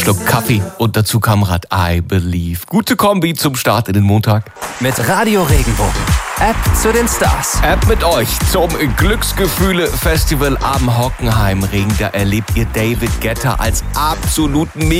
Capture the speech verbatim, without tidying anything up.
Schluck Kaffee und dazu Kamerad I Believe. Gute Kombi zum Start in den Montag. Mit Radio Regenbogen. App zu den Stars. App mit euch zum Glücksgefühle-Festival am Hockenheimring. Da erlebt ihr David Guetta als absoluten